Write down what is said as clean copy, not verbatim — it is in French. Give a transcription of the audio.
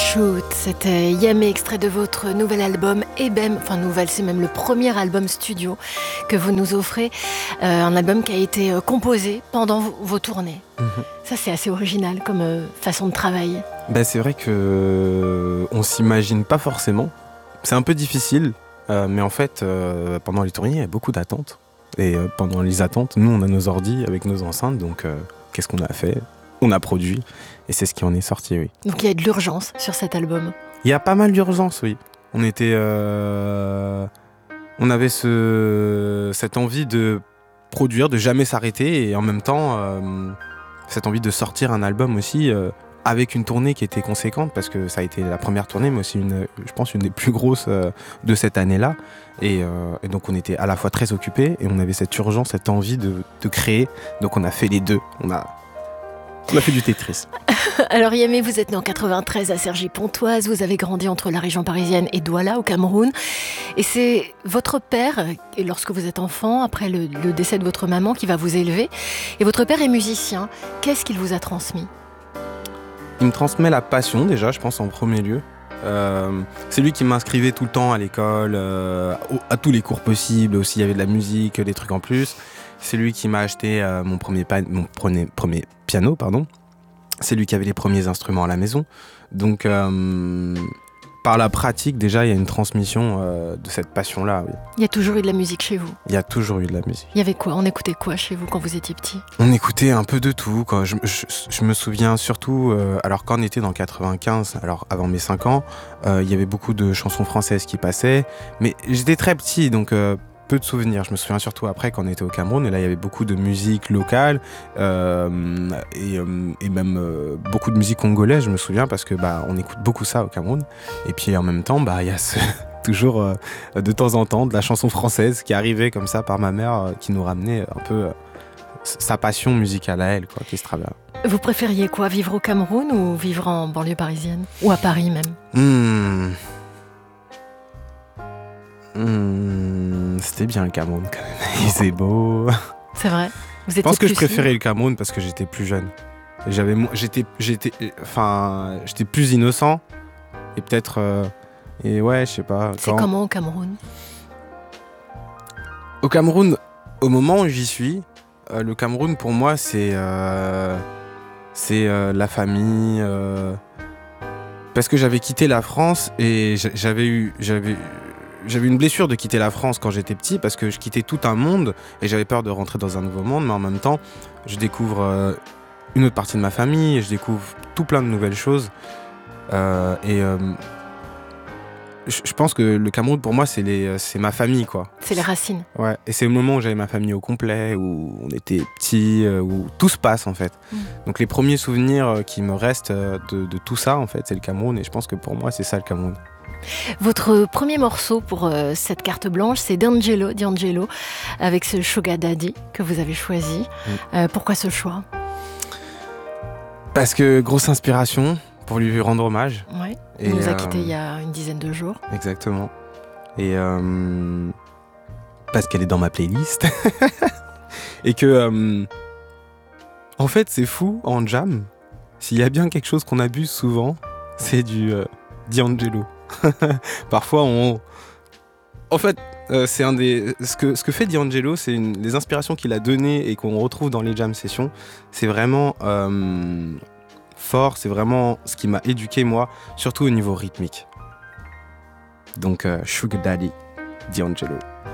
Shoot, c'était Yamé, extrait de votre nouvel album Ebem, enfin nouvelle, c'est même le premier album studio que vous nous offrez, un album qui a été composé pendant vos tournées. Ça c'est assez original comme façon de travailler. C'est vrai que on s'imagine pas forcément, c'est un peu difficile, mais en fait pendant les tournées il y a beaucoup d'attentes, et pendant les attentes nous on a nos ordis avec nos enceintes, donc qu'est-ce qu'on a fait ? On a produit, et c'est ce qui en est sorti, oui. Donc il y a de l'urgence sur cet album. Il y a pas mal d'urgence, oui. On avait cette envie de produire, de jamais s'arrêter, et en même temps, cette envie de sortir un album aussi, avec une tournée qui était conséquente, parce que ça a été la première tournée, mais aussi je pense une des plus grosses de cette année-là. Et donc on était à la fois très occupés, et on avait cette urgence, cette envie de créer. Donc on a fait les deux. On a fait du Tetris. Alors Yamé, vous êtes né en 93 à Cergy-Pontoise, vous avez grandi entre la région parisienne et Douala au Cameroun. Et c'est votre père, et lorsque vous êtes enfant, après le décès de votre maman, qui va vous élever. Et votre père est musicien. Qu'est-ce qu'il vous a transmis ? Il me transmet la passion déjà, je pense en premier lieu. C'est lui qui m'inscrivait tout le temps à l'école, à tous les cours possibles, aussi il y avait de la musique, des trucs en plus. C'est lui qui m'a acheté mon premier piano, pardon. C'est lui qui avait les premiers instruments à la maison. Donc, par la pratique, déjà, il y a une transmission de cette passion-là. Oui. Il y a toujours eu de la musique chez vous ? Il y a toujours eu de la musique. Il y avait quoi ? On écoutait quoi chez vous quand vous étiez petit ? On écoutait un peu de tout. Quoi. Je me souviens surtout, alors quand on était dans 95, alors avant mes 5 ans, il y avait beaucoup de chansons françaises qui passaient. Mais j'étais très petit, donc peu de souvenirs. Je me souviens surtout après quand on était au Cameroun, et là il y avait beaucoup de musique locale, et même beaucoup de musique congolaise, je me souviens, parce que on écoute beaucoup ça au Cameroun. Et puis en même temps, il y a toujours de temps en temps de la chanson française qui arrivait comme ça par ma mère, qui nous ramenait un peu sa passion musicale à elle, quoi, qui se travaille. Vous préfériez quoi, vivre au Cameroun ou vivre en banlieue parisienne ? Ou à Paris même ? C'était bien le Cameroun quand même. C'est beau. C'est vrai. Je pense que je préférais le Cameroun parce que j'étais plus jeune. J'étais plus innocent, et peut-être et ouais, je sais pas. C'est comment au Cameroun ? Au Cameroun, au moment où j'y suis, le Cameroun pour moi c'est la famille. Parce que j'avais quitté la France, et j'avais une blessure de quitter la France quand j'étais petit, parce que je quittais tout un monde et j'avais peur de rentrer dans un nouveau monde, mais en même temps je découvre une autre partie de ma famille, et je découvre tout plein de nouvelles choses, je pense que le Cameroun pour moi c'est ma famille, quoi. C'est les racines. Ouais, et c'est le moment où j'avais ma famille au complet, où on était petits, où tout se passe en fait. Donc les premiers souvenirs qui me restent de tout ça en fait, c'est le Cameroun, et je pense que pour moi c'est ça le Cameroun. Votre premier morceau pour cette carte blanche, c'est D'Angelo, avec ce Sugar Daddy que vous avez choisi. Pourquoi ce choix ? Parce que grosse inspiration pour lui rendre hommage. Ouais. Il nous a quittés il y a une dizaine de jours. Exactement. Et parce qu'elle est dans ma playlist. Et que en fait c'est fou, en jam, s'il y a bien quelque chose qu'on abuse souvent, c'est du D'Angelo. Parfois en fait c'est ce que fait D'Angelo, c'est les inspirations qu'il a données et qu'on retrouve dans les jam sessions, c'est vraiment fort, c'est vraiment ce qui m'a éduqué moi, surtout au niveau rythmique. Donc Sugar Daddy, D'Angelo.